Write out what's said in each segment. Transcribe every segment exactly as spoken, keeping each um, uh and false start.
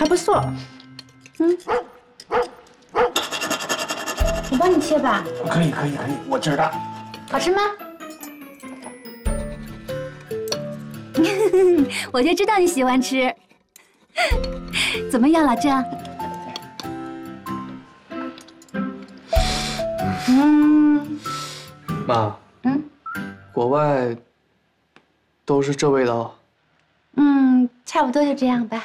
不错。嗯，我帮你切吧。 可以可以可以，我劲儿大。 好吃吗？我就知道你喜欢吃。怎么样，老郑？嗯。 妈。 嗯。 国外都是这味道。 嗯，差不多就这样吧。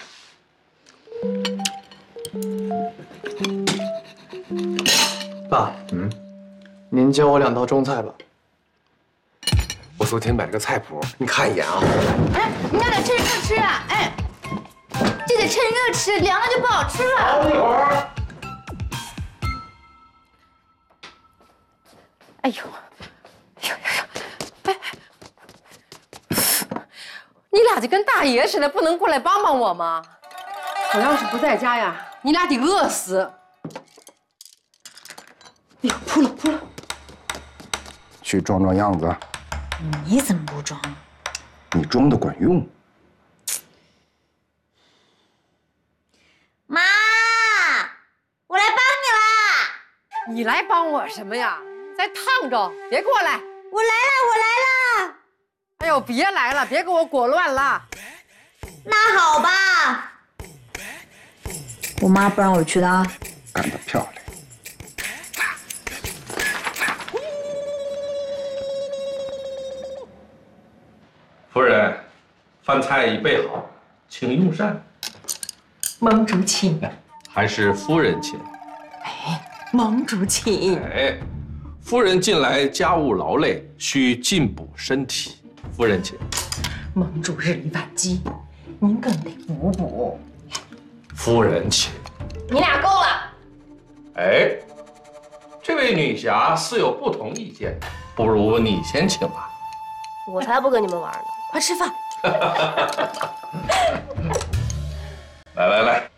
爸，嗯，您教我两道中菜吧。 我昨天买了个菜谱，你看一眼啊。 哎，你俩得趁热吃啊！哎，这得趁热吃，凉了就不好吃了。 熬一会儿。 哎呦，哎呦呦！哎，你俩就跟大爷似的，不能过来帮帮我吗？我要是不在家呀，你俩得饿死。哎呦，扑了扑了！ 去装装样子。 你怎么不装？ 你装的管用。 妈，我来帮你啦！ 你来帮我什么呀？在烫着，别过来！ 我来了，我来了！ 哎呦，别来了，别给我裹乱了。 那好吧，我妈不让我去的啊。 干得漂亮！ 夫人，饭菜已备好，请用膳。 盟主请。 还是夫人请。 哎，盟主请。 哎，夫人近来家务劳累，需进补身体。夫人请。 盟主日理万机，您更得补补。 夫人请。 你俩够了。 哎，这位女侠似有不同意见，不如你先请吧。 我才不跟你们玩呢。 快吃饭！ 来来来，